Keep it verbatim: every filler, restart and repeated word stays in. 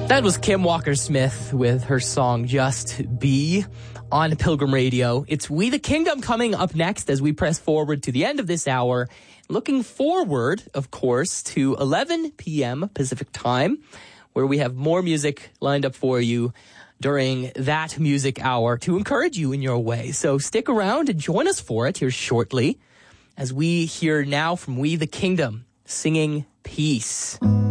That was Kim Walker-Smith with her song Just Be on Pilgrim Radio. It's We the Kingdom coming up next as we press forward to the end of this hour. Looking forward, of course, to eleven p.m. Pacific time, where we have more music lined up for you during that music hour to encourage you in your way. So stick around and join us for it here shortly as we hear now from We the Kingdom singing Peace.